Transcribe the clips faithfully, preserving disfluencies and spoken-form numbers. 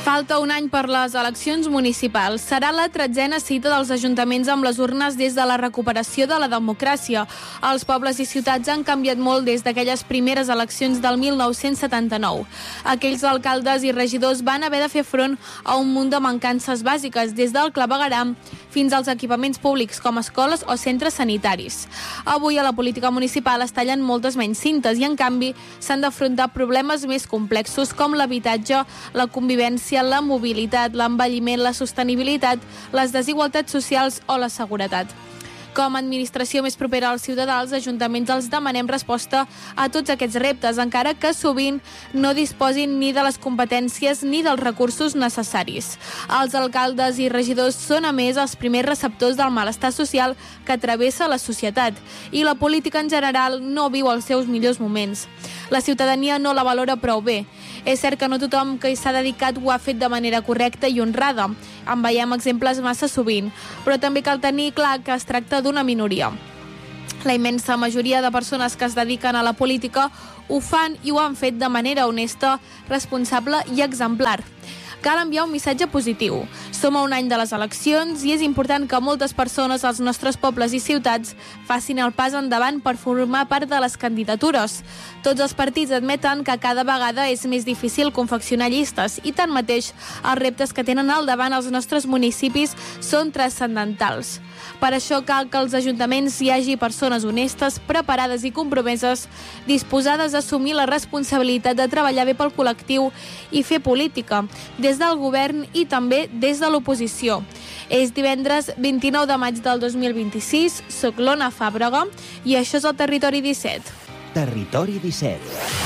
Falta un any per les eleccions municipals. Serà la tretzena cita dels ajuntaments amb les urnes des de la recuperació de la democràcia. Els pobles i ciutats han canviat molt des d'aquelles primeres eleccions del mil nou-cents setanta-nou. Aquells alcaldes i regidors van haver de fer front a un munt de mancances bàsiques, des del clavegueram fins als equipaments públics com escoles o centres sanitaris. Avui a la política municipal es tallen moltes menys cintes i, en canvi, s'han d'afrontar problemes més complexos com l'habitatge, la convivència, la mobilitat, l'envelliment, la sostenibilitat, les desigualtats socials o la seguretat. Com a administració més propera als ciutadans, els ajuntaments els demanem resposta a tots aquests reptes, encara que sovint no disposin ni de les competències ni dels recursos necessaris. Els alcaldes i regidors són, a més, els primers receptors del malestar social que travessa la societat, i la política en general no viu els seus millors moments. La ciutadania no la valora prou bé. És cert que no tothom que hi s'ha dedicat ho ha fet de manera correcta i honrada. En veiem exemples massa sovint, però també cal tenir clar que es tracta d'una minoria. La immensa majoria de persones que es dediquen a la política ho fan i ho han fet de manera honesta, responsable i exemplar. Cal enviar un missatge positiu. Som a un any de les eleccions i és important que moltes persones als nostres pobles i ciutats facin el pas endavant per formar part de les candidatures. Tots els partits admeten que cada vegada és més difícil confeccionar llistes i, tanmateix, els reptes que tenen al davant els nostres municipis són transcendentals. Per això cal que als ajuntaments hi hagi persones honestes, preparades i compromeses, disposades a assumir la responsabilitat de treballar bé pel col·lectiu i fer política, des del govern i també des de l'oposició. És divendres vint-i-nou de maig del dos mil vint-i-sis, soc l'Ona Fàbrega i això és el Territori disset. Territori disset.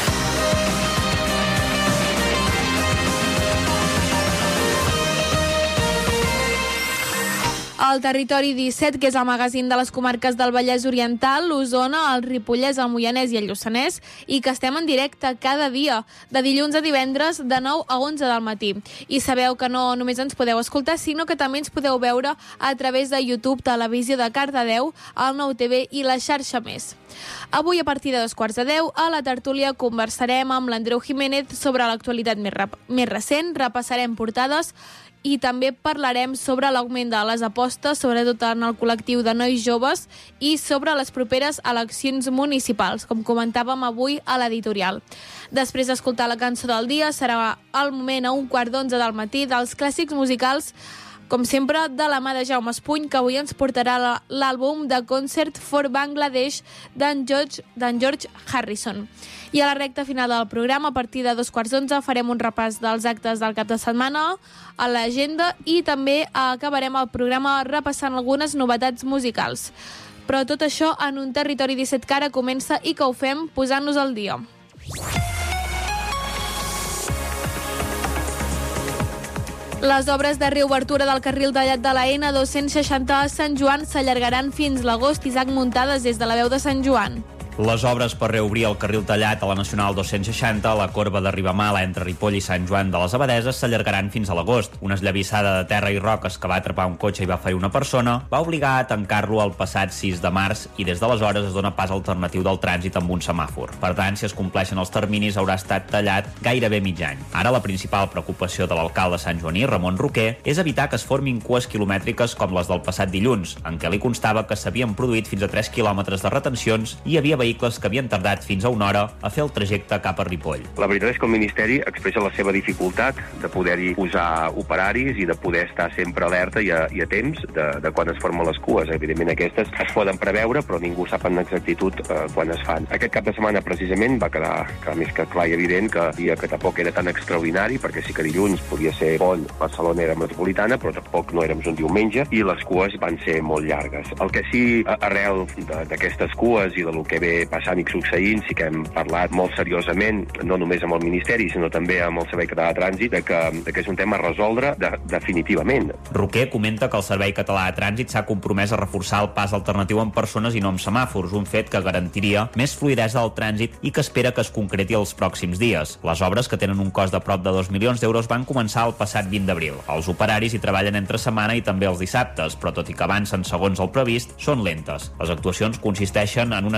El Territori disset, que és el magazín de les comarques del Vallès Oriental, l'Osona, el Ripollès, el Moianès i el Lluçanès, i que estem en directe cada dia, de dilluns a divendres, de nou a onze del matí. I sabeu que no només ens podeu escoltar, sinó que també ens podeu veure a través de YouTube, Televisió de Cardedeu, el Nou T V i la xarxa Més. Avui, a partir de dos quarts de deu, a la tertúlia conversarem amb l'Andreu Jiménez sobre l'actualitat més, rap- més recent, repassarem portades i també parlarem sobre l'augment de les apostes, sobretot en el col·lectiu de nois joves, i sobre les properes eleccions municipals, com comentàvem avui a l'editorial. Després d'escoltar la cançó del dia, serà el moment a un quart d'onze del matí dels clàssics musicals, com sempre, de la mà de Jaume Espuny, que avui ens portarà l'àlbum de Concert for Bangladesh d'en George, d'en George Harrison. I a la recta final del programa, a partir de dos quarts d'onze, farem un repàs dels actes del cap de setmana, a l'agenda, i també acabarem el programa repassant algunes novetats musicals. Però tot això en un Territori disset que ara comença i que ho fem posant-nos al dia. Les obres de reobertura del carril tallat de la ena dos-cents seixanta a Sant Joan s'allargaran fins l'agost. Isaac Muntades, des de la veu de Sant Joan. Les obres per reobrir el carril tallat a la Nacional dos-cents seixanta a la corba de Ribamala entre Ripoll i Sant Joan de les Abadeses s'allargaran fins a l'agost. Una esllavissada de terra i roques que va atrapar un cotxe i va ferir una persona va obligar a tancar-lo el passat sis de març i des d'aleshores es dona pas alternatiu del trànsit amb un semàfor. Per tant, si es compleixen els terminis, haurà estat tallat gairebé mig any. Ara la principal preocupació de l'alcalde santjoaní, Ramon Roquer, és evitar que es formin cues quilomètriques com les del passat dilluns, en què li constava que s'havien produït fins a tres quilòmetres de retencions i hi havia vehicles que havien tardat fins a una hora a fer el trajecte cap a Ripoll. La veritat és que el Ministeri expressa la seva dificultat de poder-hi posar operaris i de poder estar sempre alerta i a, i a temps de, de quan es formen les cues. Evidentment aquestes es poden preveure, però ningú sap amb exactitud eh, quan es fan. Aquest cap de setmana precisament va quedar, quedar més que clar i evident que el dia que tampoc era tan extraordinari, perquè sí que dilluns podia ser bon, Barcelona era metropolitana, però tampoc no érem un diumenge, i les cues van ser molt llargues. El que sí, arrel d'aquestes cues i de lo que ve passant i succeint, sí que hem parlat molt seriosament, no només amb el Ministeri, sinó també amb el Servei Català de Trànsit, de que, de que és un tema a resoldre de, definitivament. Roquer comenta que el Servei Català de Trànsit s'ha compromès a reforçar el pas alternatiu amb persones i no amb semàfors, un fet que garantiria més fluïdesa del trànsit i que espera que es concreti els pròxims dies. Les obres, que tenen un cost de prop de dos milions d'euros, van començar el passat vint d'abril. Els operaris hi treballen entre setmana i també els dissabtes, però tot i que avancen segons el previst, són lentes. Les actuacions consisteixen en una sèrie de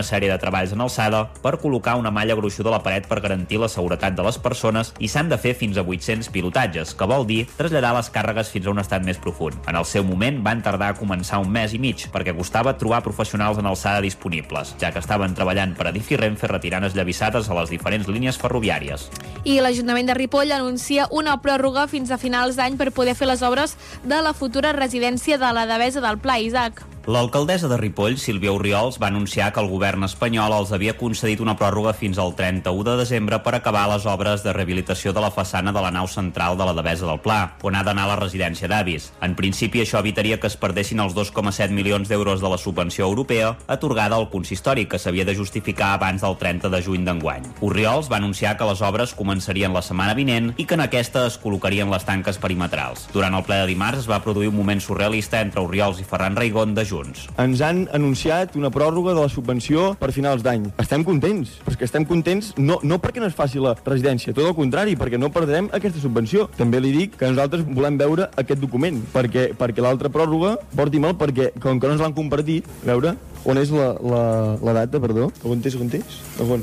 treballs en alçada per col·locar una malla gruixuda a la paret per garantir la seguretat de les persones i s'han de fer fins a vuit-cents pilotatges, que vol dir traslladar les càrregues fins a un estat més profund. En el seu moment van tardar a començar un mes i mig perquè costava trobar professionals en alçada disponibles, ja que estaven treballant per Adif i Renfe retirant esllavissades a les diferents línies ferroviàries. I l'Ajuntament de Ripoll anuncia una pròrroga fins a finals d'any per poder fer les obres de la futura residència de la Devesa del Pla, Isaac. L'alcaldessa de Ripoll, Sílvia Orriols, va anunciar que el govern espanyol els havia concedit una pròrroga fins al trenta-u de desembre per acabar les obres de rehabilitació de la façana de la nau central de la Devesa del Pla, on ha d'anar la residència d'avis. En principi, això evitaria que es perdessin els dos coma set milions d'euros de la subvenció europea atorgada al consistori, que s'havia de justificar abans del trenta de juny d'enguany. Orriols va anunciar que les obres començarien la setmana vinent i que en aquesta es col·locarien les tanques perimetrals. Durant el ple de dimarts es va produir un moment surrealista entre Orriols i Ferran Raigón de Junts. Ens han anunciat una pròrroga de la subvenció per finals d'any. Estem contents, però és que estem contents no, no perquè no es faci la residència, tot el contrari, perquè no perdrem aquesta subvenció. També li dic que nosaltres volem veure aquest document, perquè, perquè l'altra pròrroga porti mal, perquè com que no ens l'han compartit, a veure, on és la, la, la data, perdó? On és, on és? On?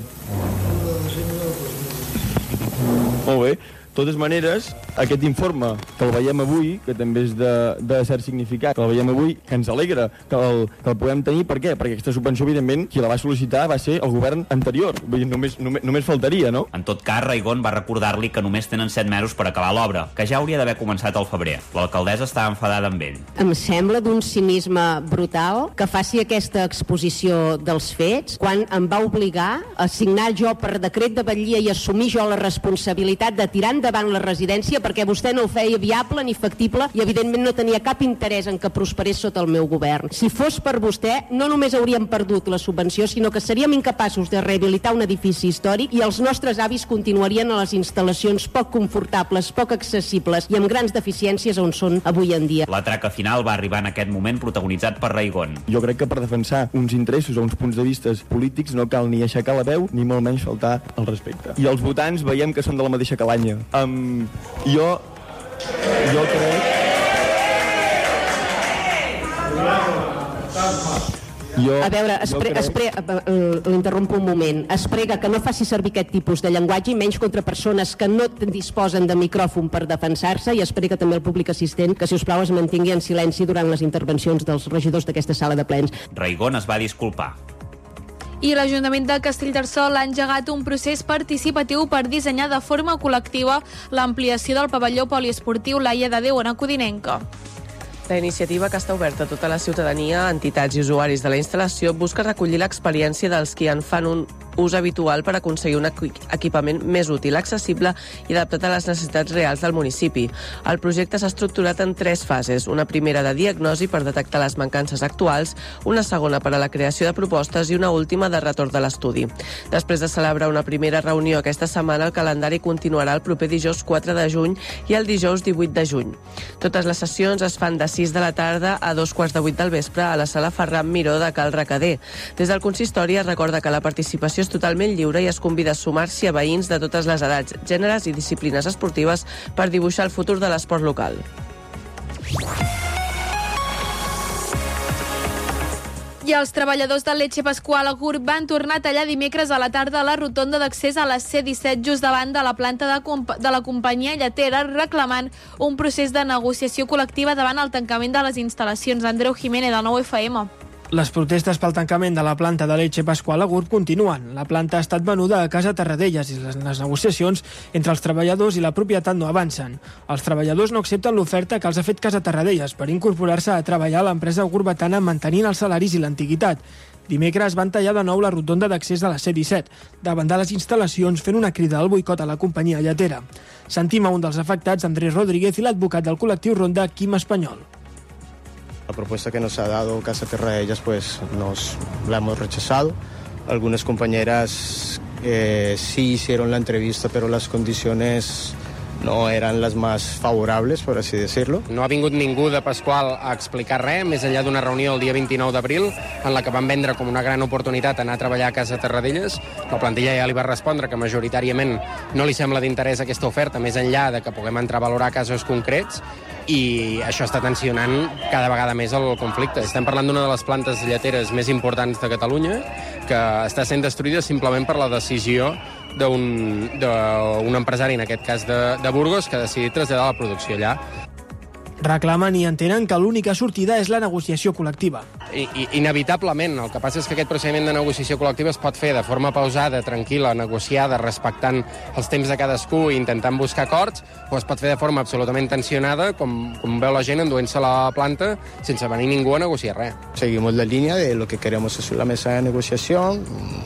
Molt bé. De totes maneres, aquest informe que el veiem avui, que també és de, de cert significat, que el veiem avui, que ens alegra que el, que el puguem tenir, per què? Perquè aquesta subvenció, evidentment, qui la va sol·licitar va ser el govern anterior. Vull dir, només, només, només faltaria, no? En tot cas, Raigón va recordar-li que només tenen set mesos per acabar l'obra, que ja hauria d'haver començat al febrer. L'alcaldessa estava enfadada amb ell. Em sembla d'un cinisme brutal que faci aquesta exposició dels fets quan em va obligar a signar jo per decret de batllia i assumir jo la responsabilitat de tirar davant la residència perquè vostè no ho feia viable ni factible i evidentment no tenia cap interès en que prosperés sota el meu govern. Si fos per vostè, no només hauríem perdut la subvenció, sinó que seríem incapaços de rehabilitar un edifici històric i els nostres avis continuarien a les instal·lacions poc confortables, poc accessibles i amb grans deficiències on són avui en dia. La traca final va arribar en aquest moment protagonitzat per Raigón. Jo crec que per defensar uns interessos o uns punts de vista polítics no cal ni aixecar la veu ni molt menys faltar al respecte. I els votants veiem que són de la mateixa calanya. Um, jo jo crec jo, a veure, espre, crec... espre, l'interrompo un moment, es prega que no faci servir aquest tipus de llenguatge i menys contra persones que no disposen de micròfon per defensar-se i es prega també al públic assistent que si us plau es mantingui en silenci durant les intervencions dels regidors d'aquesta sala de plens. Raigón es va disculpar. I l'Ajuntament de Castellterçol ha engegat un procés participatiu per dissenyar de forma col·lectiva l'ampliació del pavelló poliesportiu Laia de Déu, a Codinenca. La iniciativa, que està oberta a tota la ciutadania, entitats i usuaris de la instal·lació, busca recollir l'experiència dels qui en fan un ús habitual per aconseguir un equipament més útil, accessible i adaptat a les necessitats reals del municipi. El projecte s'ha estructurat en tres fases, una primera de diagnosi per detectar les mancances actuals, una segona per a la creació de propostes i una última de retorn de l'estudi. Després de celebrar una primera reunió aquesta setmana, el calendari continuarà el proper dijous quatre de juny i el dijous divuit de juny. Totes les sessions es fan de sis de la tarda a dos quarts de vuit del vespre a la sala Ferran Miró de Cal Recader. Des del consistori es recorda que la participació és totalment lliure i es convida a sumar-s'hi a veïns de totes les edats, gèneres i disciplines esportives per dibuixar el futur de l'esport local. I els treballadors del Leche Pascual Agur van tornar a tallar dimecres a la tarda a la rotonda d'accés a la C disset just davant de la planta de, de la companyia lletera, reclamant un procés de negociació col·lectiva davant el tancament de les instal·lacions. Andreu Jiménez, de nou F M. Les protestes pel tancament de la planta de Leche Pascual Agur continuen. La planta ha estat venuda a Casa Tarradellas i les, les negociacions entre els treballadors i la propietat no avancen. Els treballadors no accepten l'oferta que els ha fet Casa Tarradellas per incorporar-se a treballar a l'empresa gurbatana mantenint els salaris i l'antiguitat. Dimecres van tallar de nou la rotonda d'accés a la C disset, davant de les instal·lacions, fent una crida al boicot a la companyia lletera. Sentim a un dels afectats, Andrés Rodríguez, i l'advocat del col·lectiu Ronda, Quim Espanyol. La propuesta que nos ha dado Casa Tarradellas, pues nos la hemos rechazado. Algunas compañeras eh, sí hicieron la entrevista, pero las condiciones no eran las más favorables, por así decirlo. No ha vingut ningú de Pasqual a explicar res, més enllà d'una reunió el dia vint-i-nou d'abril, en la que van vendre com una gran oportunitat anar a treballar a Casa Terradellas. La plantilla ja li va respondre que majoritàriament no li sembla d'interès aquesta oferta, més enllà de que puguem entrar a valorar casos concrets, i això està tensionant cada vegada més el conflicte. Estem parlant d'una de les plantes lleteres més importants de Catalunya, que està sent destruïda simplement per la decisió d'un, d'un empresari, en aquest cas de, de Burgos, que ha decidit traslladar la producció allà. Reclamen i entenen que l'única sortida és la negociació col·lectiva. I, i, inevitablement. El que passa és que aquest procediment de negociació col·lectiva es pot fer de forma pausada, tranquil·la, negociada, respectant els temps de cadascú i intentant buscar acords, o es pot fer de forma absolutament tensionada, com, com veu la gent enduent-se la planta sense venir ningú a negociar res. Seguimos la línea de lo que queremos es la mesa de negociación,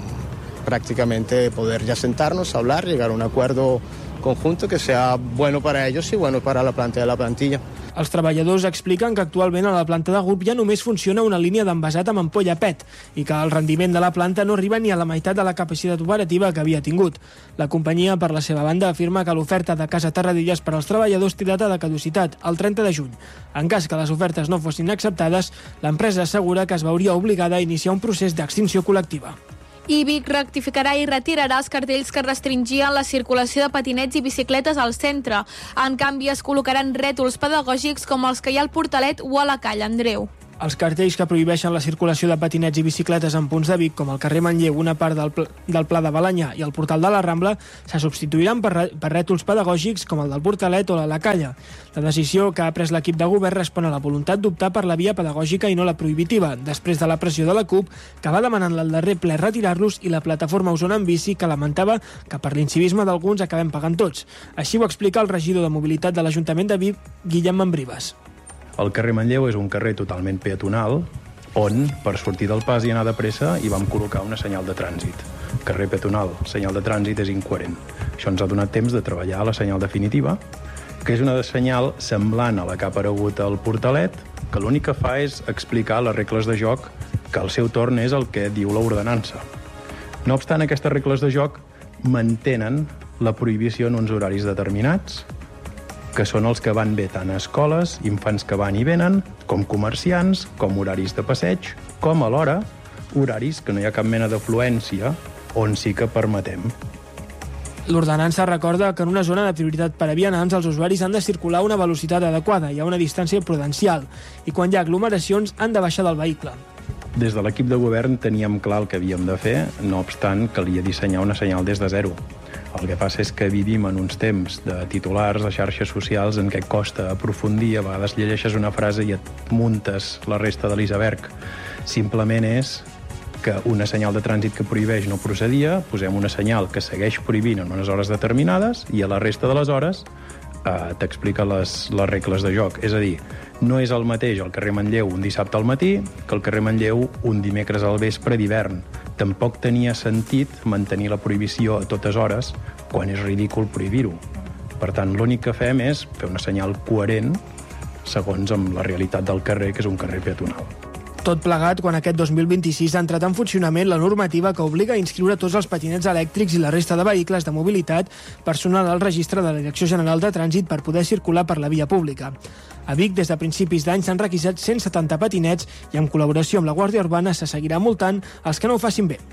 prácticamente poder ya sentarnos, hablar, llegar a un acuerdo conjunto que sea bueno para ellos y bueno para la planta de la plantilla. Els treballadors expliquen que actualment a la planta de Gurb ja només funciona una línia d'envasat amb ampolla P E T i que el rendiment de la planta no arriba ni a la meitat de la capacitat operativa que havia tingut. La companyia, per la seva banda, afirma que l'oferta de Casa Terradellas per als treballadors té data de caducitat, el trenta de juny. En cas que les ofertes no fossin acceptades, l'empresa assegura que es veuria obligada a iniciar un procés d'extinció col·lectiva. I Vic rectificarà i retirarà els cartells que restringien la circulació de patinets i bicicletes al centre. En canvi, es col·locaran rètols pedagògics com els que hi ha al Portalet o a la Calla, Andreu. Els cartells que prohibeixen la circulació de patinets i bicicletes en punts de Vic, com el carrer Manlleu, una part del, pl del Pla de Balanyà i el Portal de la Rambla, se substituiran per, per rètols pedagògics com el del Portalet o la La Calla. La decisió que ha pres l'equip de govern respon a la voluntat d'optar per la via pedagògica i no la prohibitiva, després de la pressió de la CUP, que va demanant al darrer ple retirar-los, i la plataforma Osona en Bici, que lamentava que per l'incivisme d'alguns acabem pagant tots. Així ho explica el regidor de Mobilitat de l'Ajuntament de Vic, Guillem Mambribas. El carrer Manlleu és un carrer totalment peatonal on, per sortir del pas i anar de pressa, hi vam col·locar una senyal de trànsit. Carrer peatonal, senyal de trànsit és incoherent. Això ens ha donat temps de treballar la senyal definitiva, que és una senyal semblant a la que ha aparegut al Portalet, que l'únic que fa és explicar les regles de joc, que al seu torn és el que diu l'ordenança. No obstant, aquestes regles de joc mantenen la prohibició en uns horaris determinats, que són els que van bé tant a escoles, infants que van i venen, com comerciants, com horaris de passeig, com alhora horaris que no hi ha cap mena d'afluència on sí que permetem. L'ordenança recorda que en una zona de prioritat per a vianants els usuaris han de circular a una velocitat adequada i a una distància prudencial, i quan hi ha aglomeracions han de baixar del vehicle. Des de l'equip de govern teníem clar el que havíem de fer, no obstant calia dissenyar una senyal des de zero. El que passa és que vivim en uns temps de titulars de xarxes socials en què costa aprofundir, a vegades llegeixes una frase i et muntes la resta de l'iceberg. Simplement és que una senyal de trànsit que prohibeix no procedia, posem una senyal que segueix prohibint en unes hores determinades i a la resta de les hores eh, t'explica les, les regles de joc. És a dir, no és el mateix el carrer Manlleu un dissabte al matí que el carrer Manlleu un dimecres al vespre d'hivern. Tampoc tenia sentit mantenir la prohibició a totes hores quan és ridícul prohibir-ho. Per tant, l'únic que fem és fer una senyal coherent segons amb la realitat del carrer, que és un carrer peatonal. Tot plegat quan aquest dos mil vint-i-sis ha entrat en funcionament la normativa que obliga a inscriure tots els patinets elèctrics i la resta de vehicles de mobilitat personal al registre de la Direcció General de Trànsit per poder circular per la via pública. A Vic, des de principis d'any, s'han requisat cent setanta patinets i, en col·laboració amb la Guàrdia Urbana, se seguirà multant els que no ho facin bé.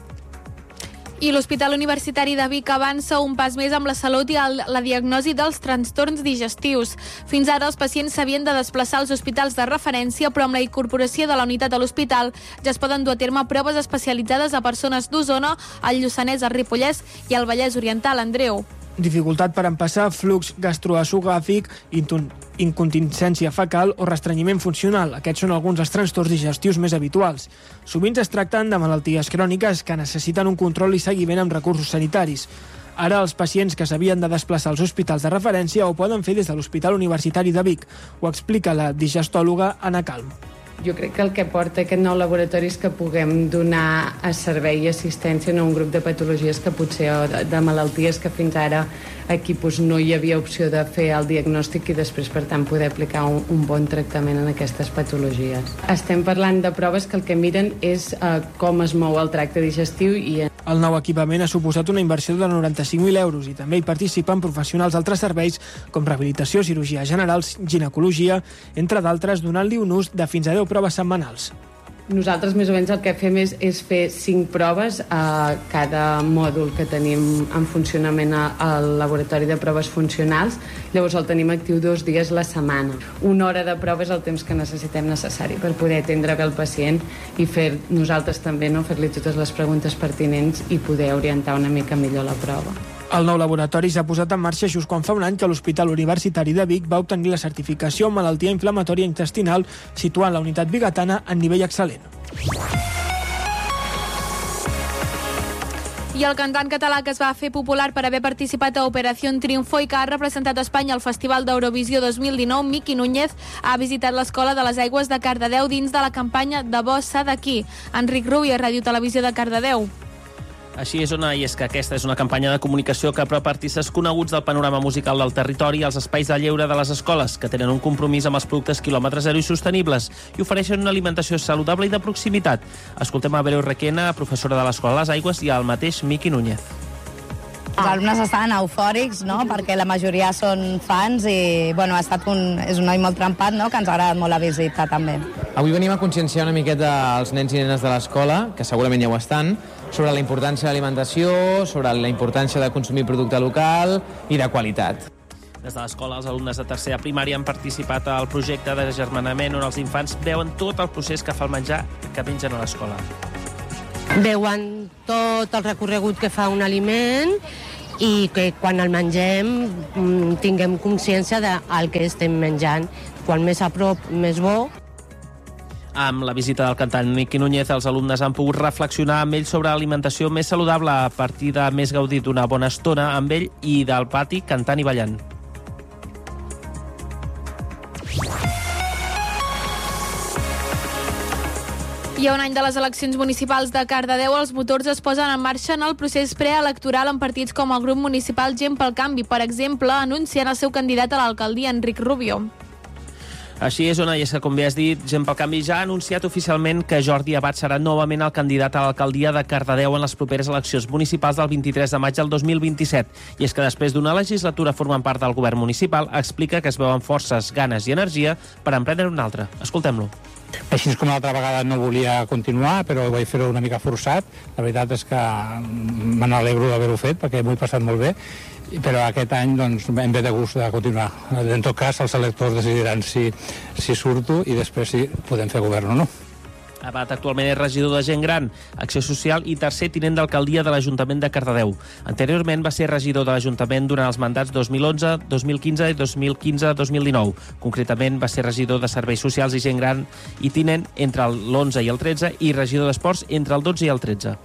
I l'Hospital Universitari de Vic avança un pas més amb la salut i el, la diagnosi dels trastorns digestius. Fins ara els pacients s'havien de desplaçar als hospitals de referència, però amb la incorporació de la unitat a l'hospital ja es poden dur a terme proves especialitzades a persones d'Osona, al Lluçanès, al Ripollès i al Vallès Oriental. Andreu. Dificultat per empassar, flux gastroesofàgic, incontinència fecal o restrenyiment funcional. Aquests són alguns dels trastorns digestius més habituals. Sovint es tracten de malalties cròniques que necessiten un control i seguiment amb recursos sanitaris. Ara els pacients que s'havien de desplaçar als hospitals de referència ho poden fer des de l'Hospital Universitari de Vic. Ho explica la digestòloga Anna Calm. Jo crec que el que porta aquest nou laboratori és que puguem donar a servei i assistència a un grup de patologies que potser, o de, de malalties que fins ara aquí doncs, no hi havia opció de fer el diagnòstic i després, per tant, poder aplicar un, un bon tractament en aquestes patologies. Estem parlant de proves que el que miren és eh, com es mou el tracte digestiu i... El nou equipament ha suposat una inversió de noranta-cinc mil euros i també hi participen professionals d'altres serveis com rehabilitació, cirurgia general, ginecologia, entre d'altres, donant-li un ús de fins a deu proves setmanals. Nosaltres més o menys el que fem és, és fer cinc proves a cada mòdul que tenim en funcionament al laboratori de proves funcionals. Llavors el tenim actiu dos dies la setmana. Una hora de prova és el temps que necessitem necessari per poder atendre bé el pacient i fer nosaltres també, no, fer-li totes les preguntes pertinents i poder orientar una mica millor la prova. El nou laboratori s'ha posat en marxa just quan fa un any que l'Hospital Universitari de Vic va obtenir la certificació en malaltia inflamatòria intestinal, situant la unitat bigatana en nivell excel·lent. I el cantant català que es va fer popular per haver participat a Operación Triunfo i que ha representat Espanya al Festival d'Eurovisió dos mil dinou, Miqui Núñez, ha visitat l'Escola de les Aigües de Cardedeu dins de la campanya De Bossa d'aquí. Enric Rubio, Ràdio Televisió de Cardedeu. Així és, Ona, i és que aquesta és una campanya de comunicació que apropa artistes coneguts del panorama musical del territori als espais de lleure de les escoles, que tenen un compromís amb els productes quilòmetre zero i sostenibles i ofereixen una alimentació saludable i de proximitat. Escoltem a Bereu Requena, professora de l'Escola de les Aigües, i al mateix Miqui Núñez. Els alumnes estan eufòrics, no?, perquè la majoria són fans i, bueno, ha estat un, és un noi molt trempat, no?, que ens ha agradat molt la visita, també. Avui venim a conscienciar una miqueta els nens i nenes de l'escola, que segurament ja ho estan, sobre la importància de l'alimentació, sobre la importància de consumir producte local i de qualitat. Des de l'escola, els alumnes de tercera primària han participat al projecte de germanament on els infants veuen tot el procés que fa el menjar que mengen a l'escola. Veuen tot el recorregut que fa un aliment i que quan el mengem tinguem consciència del que estem menjant. Quan més a prop, més bo. Amb la visita del cantant Miqui Núñez, els alumnes han pogut reflexionar amb ell sobre alimentació més saludable a partir de més gaudir d'una bona estona amb ell i del pati cantant i ballant. I a un any de les eleccions municipals de Cardedeu, els motors es posen en marxa en el procés preelectoral en partits com el grup municipal Gent pel Canvi, per exemple, anunciant el seu candidat a l'alcaldia, Enric Rubio. Així és, Ona, i és que, com bé has dit, Gent pel Canvi ja ha anunciat oficialment que Jordi Abad serà novament el candidat a l'alcaldia de Cardedeu en les properes eleccions municipals del vint-i-tres de maig del dos mil vint-i-set. I és que després d'una legislatura formant part del govern municipal, explica que es veuen forces, ganes i energia per emprendre una altra. Escoltem-lo. Així com l'altra vegada no volia continuar, però vaig fer-ho una mica forçat. La veritat és que me n'alegro d'haver-ho fet, perquè m'ho he passat molt bé, però aquest any doncs, em ve de gust de continuar. En tot cas, els electors decidiran si, si surto i després si podem fer govern o no. Abad actualment és regidor de Gent Gran, Acció Social i tercer tinent d'alcaldia de l'Ajuntament de Cardedeu. Anteriorment va ser regidor de l'Ajuntament durant els mandats dos mil onze, dos mil quinze i dos mil quinze dos mil dinou. Concretament va ser regidor de Serveis Socials i Gent Gran i tinent entre l'onze i el tretze i regidor d'Esports entre el dotze i el tretze.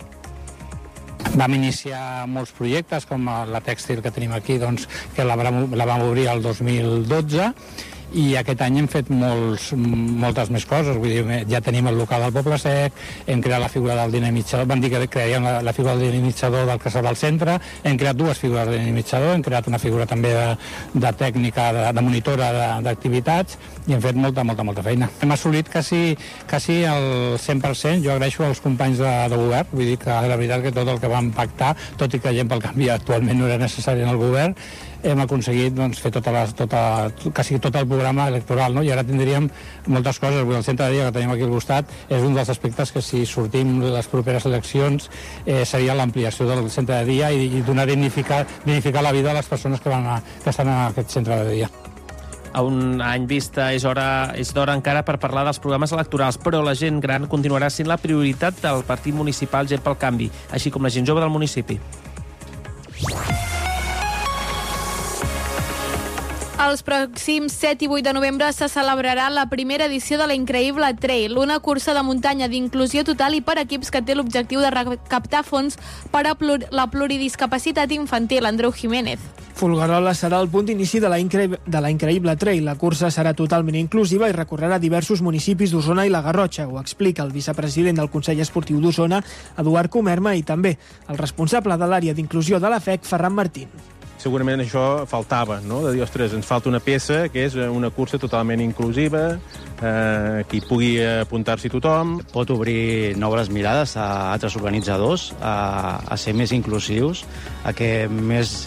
Vam iniciar molts projectes, com la tèxtil que tenim aquí, doncs, que la vam, la vam obrir el dos mil dotze, i aquest any hem fet molts, moltes més coses. Vull dir, ja tenim el local del Poble Sec, hem creat la figura del dinamitzador, vam dir que crearíem la, la figura del dinamitzador del Casal del Centre, hem creat dues figures de dinamitzador, hem creat una figura també de, de tècnica, de, de monitora d'activitats, i hem fet molta, molta, molta feina. Hem assolit quasi, quasi el cent per cent, jo agraeixo als companys de, de govern, vull dir que la veritat que tot el que vam pactar, tot i que Gent pel Canvi actualment no era necessari en el govern, hem aconseguit doncs, fer tota la, tota, quasi tot el programa electoral, no? I ara tindríem moltes coses. El centre de dia que tenim aquí al costat és un dels aspectes que, si sortim les properes eleccions, eh, seria l'ampliació del centre de dia i, i donar dignificar, dignificar la vida a les persones que, van a, que estan en aquest centre de dia. A un any vista és hora és d'hora encara per parlar dels programes electorals, però la gent gran continuarà sent la prioritat del partit municipal Gent pel Canvi, així com la gent jove del municipi. El Els pròxims set i vuit de novembre se celebrarà la primera edició de la Increïble Trail, una cursa de muntanya d'inclusió total i per equips que té l'objectiu de recaptar fons per a plur la pluridiscapacitat infantil. Andreu Jiménez. Folgueroles serà el punt d'inici de, la incre... de la Increïble Trail. La cursa serà totalment inclusiva i recorrerà diversos municipis d'Osona i la Garrotxa. Ho explica el vicepresident del Consell Esportiu d'Osona, Eduard Comerma, i també el responsable de l'àrea d'inclusió de la F E C, Ferran Martín. Segurament això faltava, no? De dir, ostres, ens falta una peça que és una cursa totalment inclusiva, eh, que hi pugui apuntar-s'hi tothom. Pot obrir noves mirades a altres organitzadors, a, a ser més inclusius, a que més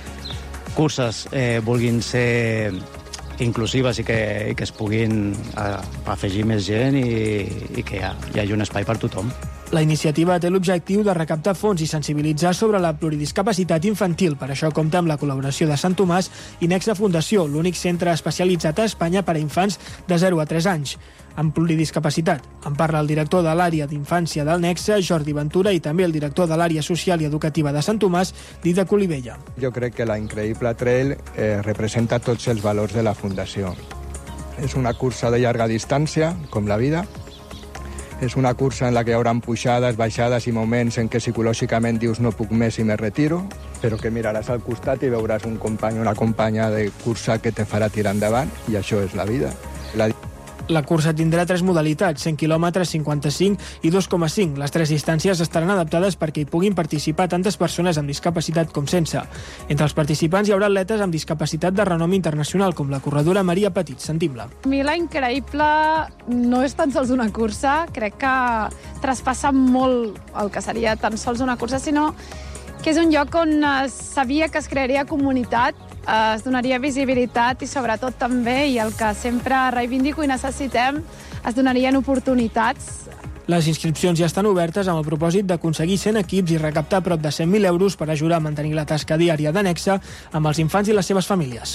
curses eh, vulguin ser inclusives i que, i que es puguin a, afegir més gent i, i que hi, hi hagi un espai per tothom. La iniciativa té l'objectiu de recaptar fons i sensibilitzar sobre la pluridiscapacitat infantil. Per això compta amb la col·laboració de Sant Tomàs i Nexa Fundació, l'únic centre especialitzat a Espanya per a infants de zero a tres anys amb pluridiscapacitat. En parla el director de l'àrea d'infància del Nexa, Jordi Ventura, i també el director de l'àrea social i educativa de Sant Tomàs, Didac Olivella. Jo crec que la Increïble Trail eh, representa tots els valors de la Fundació. És una cursa de llarga distància, com la vida. És una cursa en la que hi haurà pujades, baixades i moments en què psicològicament dius no puc més i me retiro, però que miraràs al costat i veuràs un company o una companya de cursa que te farà tirar endavant, i això és la vida. La... La cursa tindrà tres modalitats, cent quilòmetres, cinquanta-cinc i dos coma cinc. Les tres distàncies estaran adaptades perquè hi puguin participar tantes persones amb discapacitat com sense. Entre els participants hi haurà atletes amb discapacitat de renom internacional, com la corredora Maria Petit. Sentim-la. A mi la Increïble no és tan sols una cursa, crec que traspassa molt el que seria tan sols una cursa, sinó que és un lloc on es sabia que es crearia comunitat, es donaria visibilitat i sobretot també, i el que sempre reivindico i necessitem, es donarien oportunitats. Les inscripcions ja estan obertes amb el propòsit d'aconseguir cent equips i recaptar prop de cent mil euros per ajudar a mantenir la tasca diària d'Anexa amb els infants i les seves famílies.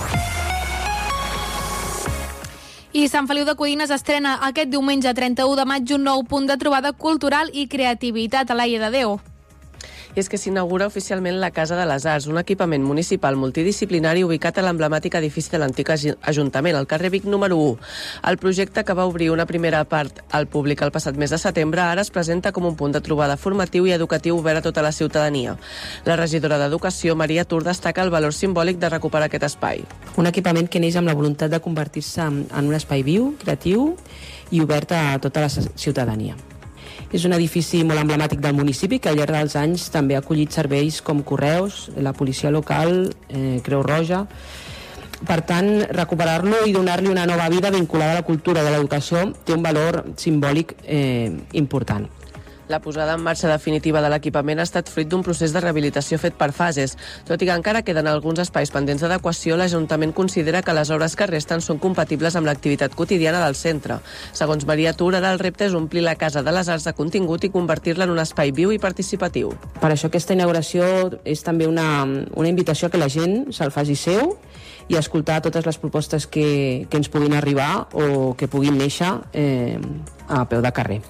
I Sant Feliu de Codines estrena aquest diumenge trenta-u de maig un nou punt de trobada cultural i creativitat a l'Aia de Déu. I és que s'inaugura oficialment la Casa de les Arts, un equipament municipal multidisciplinari ubicat a l'emblemàtic edifici de l'antic Ajuntament, al carrer Vic número u. El projecte, que va obrir una primera part al públic el passat mes de setembre, ara es presenta com un punt de trobada formatiu i educatiu obert a tota la ciutadania. La regidora d'Educació, Maria Tur, destaca el valor simbòlic de recuperar aquest espai. Un equipament que neix amb la voluntat de convertir-se en un espai viu, creatiu i obert a tota la ciutadania. És un edifici molt emblemàtic del municipi que al llarg dels anys també ha acollit serveis com Correus, la policia local, eh, Creu Roja. Per tant, recuperar-lo i donar-li una nova vida vinculada a la cultura de l'educació té un valor simbòlic eh, important. La posada en marxa definitiva de l'equipament ha estat fruit d'un procés de rehabilitació fet per fases. Tot i que encara queden alguns espais pendents d'adequació, l'Ajuntament considera que les obres que resten són compatibles amb l'activitat quotidiana del centre. Segons Maria Tur, ara el repte és omplir la Casa de les Arts de contingut i convertir-la en un espai viu i participatiu. Per això aquesta inauguració és també una, una invitació a que la gent se'l faci seu i escoltar totes les propostes que, que ens puguin arribar o que puguin néixer eh, a peu de carrer.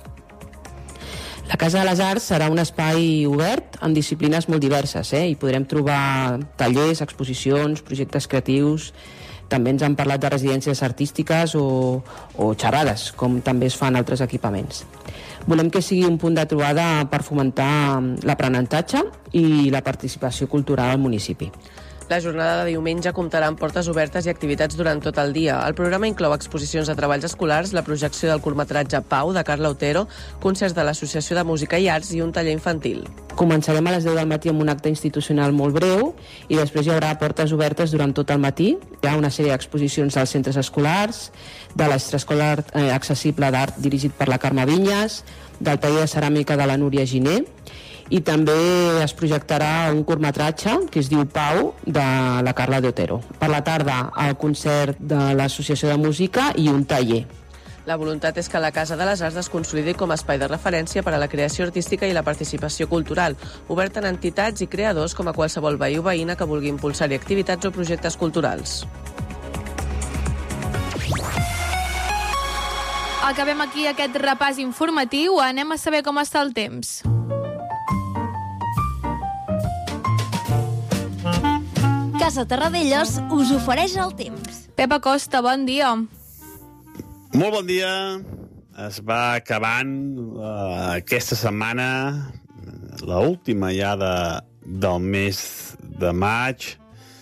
La Casa de les Arts serà un espai obert amb disciplines molt diverses, eh? Hi podrem trobar tallers, exposicions, projectes creatius. També ens han parlat de residències artístiques o, o xerrades, com també es fan altres equipaments. Volem que sigui un punt de trobada per fomentar l'aprenentatge i la participació cultural al municipi. La jornada de diumenge comptarà amb portes obertes i activitats durant tot el dia. El programa inclou exposicions de treballs escolars, la projecció del curtmetratge Pau, de Carla Otero, concerts de l'Associació de Música i Arts i un taller infantil. Començarem a les deu del matí amb un acte institucional molt breu i després hi haurà portes obertes durant tot el matí. Hi ha una sèrie d'exposicions dels centres escolars, de l'extraescolar eh, accessible d'art dirigit per la Carme Vinyes, del taller de ceràmica de la Núria Giner, i també es projectarà un curtmetratge que es diu Pau, de la Carla Otero. Per la tarda, el concert de l'Associació de Música i un taller. La voluntat és que la Casa de les Arts es consolidi com a espai de referència per a la creació artística i la participació cultural, obert en entitats i creadors com a qualsevol veí o veïna que vulgui impulsar-hi activitats o projectes culturals. Acabem aquí aquest repàs informatiu. Anem a saber com està el temps. Casa Terradellos us ofereix el temps. Pep Acosta, bon dia. Molt bon dia. Es va acabant uh, aquesta setmana, l'última ja de, del mes de maig.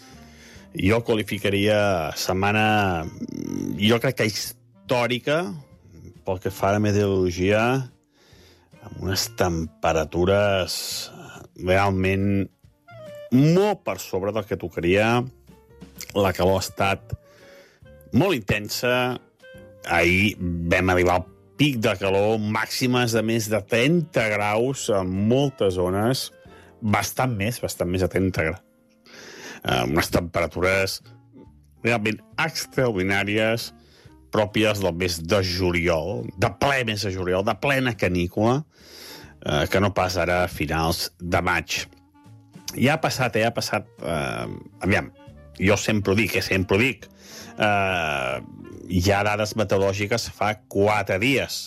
Jo qualificaria setmana, jo crec que històrica, pel que fa a la meteorologia, amb unes temperatures realment molt per sobre del que tocaria. La calor ha estat molt intensa. Ahir vam arribar al pic de calor, màximes de més de trenta graus en moltes zones, bastant més, bastant més de trenta graus. Uh, unes temperatures realment extraordinàries, pròpies del mes de juliol, de ple mes de juliol, de plena canícula, uh, que no pas ara a finals de maig. Ja ha passat, eh? Ha passat... Uh, aviam, jo sempre ho dic, eh? Sempre ho dic. Uh, hi ha dades meteorològiques fa quatre dies.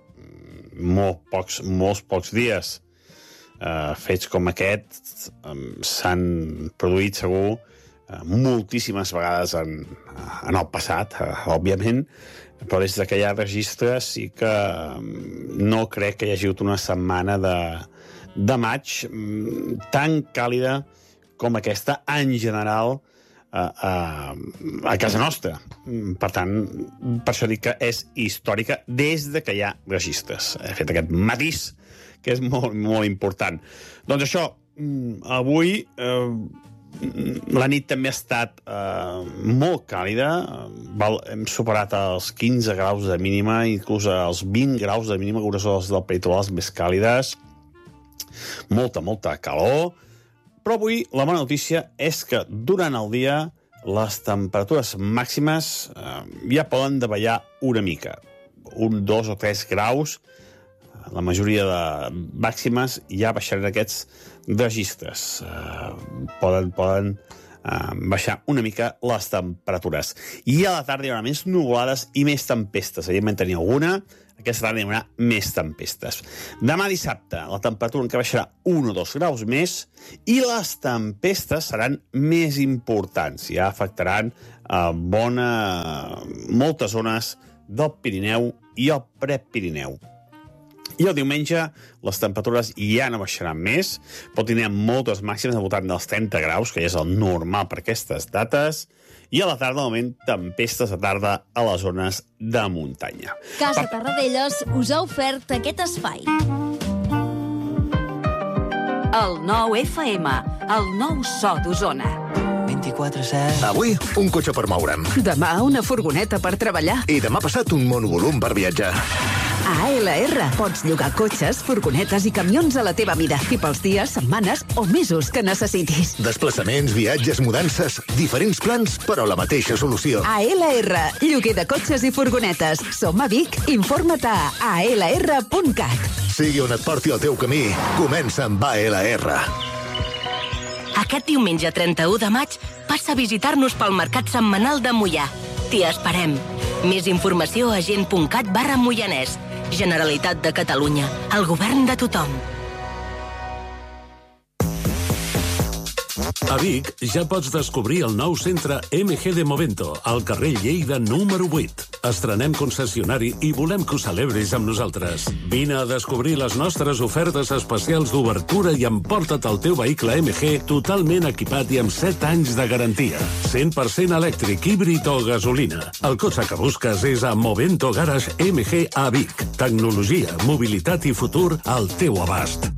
Molt pocs, molts pocs dies. Uh, fets com aquest um, s'han produït segur uh, moltíssimes vegades en, en el passat, uh, òbviament, però des que hi ha registres sí que um, no crec que hi hagi hagut una setmana de, de maig um, tan càlida com aquesta en general uh, uh, a casa nostra. Per tant, per això dic que és històrica des de que hi ha registres. He fet aquest matís que és molt, molt important. Doncs això, avui eh, la nit també ha estat eh, molt càlida, val, hem superat els quinze graus de mínima, inclús els vint graus de mínima, que són els del peritoral més càlides. Molta, molta calor. Però avui la bona notícia és que durant el dia les temperatures màximes eh, ja poden davallar una mica. Un, dos o tres graus. La majoria de màximes ja baixaran aquests registres. Uh, poden poden uh, baixar una mica les temperatures. I a la tarda hi haurà més nuvolades i més tempestes. Ahir en tenia alguna, aquesta tarda hi haurà més tempestes. Demà dissabte la temperatura encara baixarà un o dos graus més i les tempestes seran més importants. Ja afectaran uh, bona, moltes zones del Pirineu i el Prepirineu. I el diumenge les temperatures ja no baixaran més, però tindrem moltes màximes al voltant dels trenta graus, que ja és el normal per aquestes dates, i a la tarda, de moment, tempestes de tarda a les zones de muntanya. Casa Terradellos us ha ofert aquest espai. El nou F M, el nou so d'Osona. vint-i-quatre set. Avui, un cotxe per moure'm. Demà, una furgoneta per treballar. I demà passat, un monovolum per viatjar. A A L R pots llogar cotxes, furgonetes i camions a la teva mida i pels dies, setmanes o mesos que necessitis. Desplaçaments, viatges, mudances, diferents plans, però la mateixa solució. A L R, lloguer de cotxes i furgonetes. Som a Vic. Informa't a a l r punt cat. Sigui on et porti el teu camí, comença amb A L R. Aquest diumenge trenta-u de maig passa a visitar-nos pel Mercat Setmanal de Moià. T'hi esperem. Més informació a gent punt cat barra moianès. Generalitat de Catalunya. El govern de tothom. A Vic ja pots descobrir el nou centre M G de Movento, al carrer Lleida número vuit. Estrenem concessionari i volem que ho celebris amb nosaltres. Vine a descobrir les nostres ofertes especials d'obertura i emporta't el teu vehicle M G totalment equipat i amb set anys de garantia. cent per cent elèctric, híbrid o gasolina. El cotxe que busques és a Movento Garage M G a Vic. Tecnologia, mobilitat i futur al teu abast.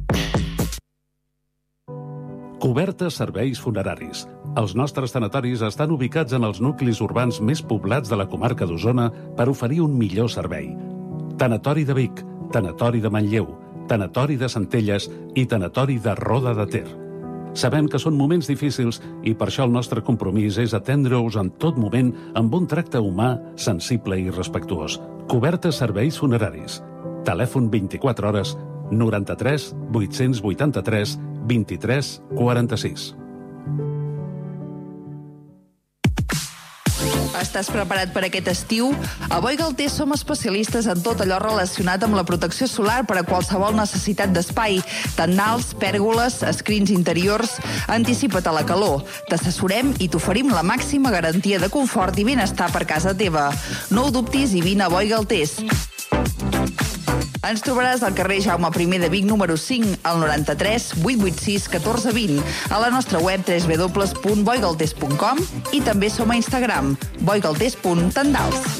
Cobertes serveis funeraris. Els nostres tanatoris estan ubicats en els nuclis urbans més poblats de la comarca d'Osona per oferir un millor servei. Tanatori de Vic, Tanatori de Manlleu, Tanatori de Centelles i Tanatori de Roda de Ter. Sabem que són moments difícils i per això el nostre compromís és atendre-us en tot moment amb un tracte humà, sensible i respectuós. Cobertes serveis funeraris. Telèfon vint-i-quatre hores, noranta-tres vuit-cents vuitanta-tres vint-i-tres quaranta-sis. Estàs preparat per aquest estiu? A Boi Galtés som especialistes en tot allò relacionat amb la protecció solar per a qualsevol necessitat d'espai. Tendals, pèrgoles, escrins interiors... Anticipa't a la calor. T'assessorem i t'oferim la màxima garantia de confort i benestar per casa teva. No ho dubtis i vine a Boi Galtés. Ens trobaràs al carrer Jaume primer de Vic, número cinc, al noranta-tres vuit vuit sis catorze vint, a la nostra web w w w punt boigaltés punt com i també som a Instagram, boigaltés punt tendals.